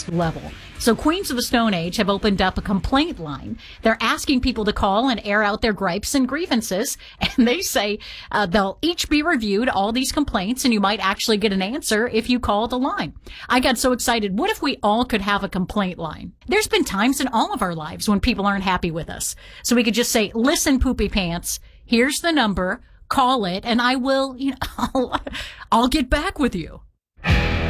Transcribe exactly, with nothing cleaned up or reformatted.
next level. So Queens of the Stone Age have opened up a complaint line. They're asking people to call and air out their gripes and grievances. And they say uh, they'll each be reviewed, all these complaints, and you might actually get an answer if you call the line. I got so excited. What if we all could have a complaint line? There's been times in all of our lives when people aren't happy with us. So we could just say, listen, poopy pants, here's the number, call it, and I will, you know, I'll, I'll get back with you.